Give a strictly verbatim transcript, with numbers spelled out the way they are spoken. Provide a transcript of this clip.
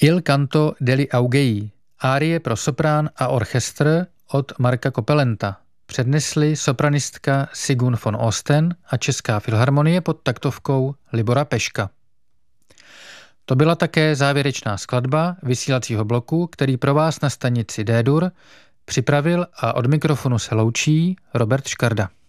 Il canto degli Augei, árie pro soprán a orchestr od Marka Kopelenta. Přednesli sopranistka Sigun von Osten a Česká filharmonie pod taktovkou Libora Peška. To byla také závěrečná skladba vysílacího bloku, který pro vás na stanici D-dur připravil a od mikrofonu se loučí Robert Škarda.